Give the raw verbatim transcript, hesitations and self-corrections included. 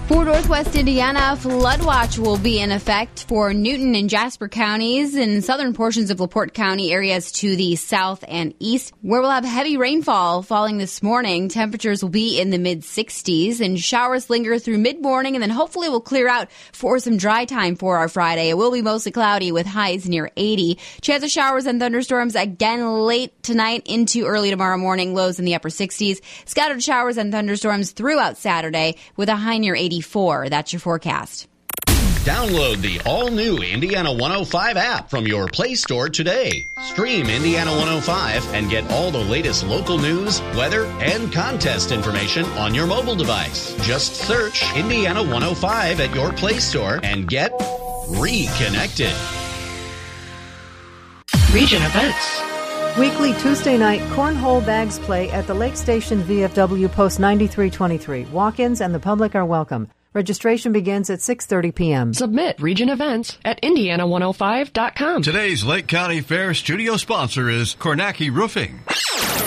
For Northwest Indiana, flood watch will be in effect for Newton and Jasper counties and southern portions of LaPorte County areas to the south and east, where we'll have heavy rainfall falling this morning. Temperatures will be in the mid sixties and showers linger through mid-morning, and then hopefully we'll clear out for some dry time for our Friday. It will be mostly cloudy with highs near eighty. Chance of showers and thunderstorms again late tonight into early tomorrow morning, lows in the upper sixties. Scattered showers and thunderstorms throughout Saturday with a high near eighty-four. That's your forecast. Download the all-new Indiana one oh five app from your Play Store today. Stream Indiana one oh five and get all the latest local news, weather, and contest information on your mobile device. Just search Indiana one oh five at your Play Store and get reconnected. Region events. Weekly Tuesday night cornhole bags play at the Lake Station V F W Post ninety-three twenty-three. Walk-ins and the public are welcome. Registration begins at six thirty p.m. Submit region events at indiana one oh five dot com. Today's Lake County Fair studio sponsor is Kornacki Roofing.